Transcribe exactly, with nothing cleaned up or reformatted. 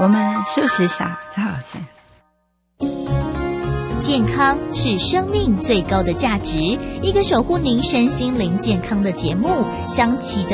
我们休息一下，再好见。 健康是生命最高的价值，一个守护您身心灵健康的节目，香琪的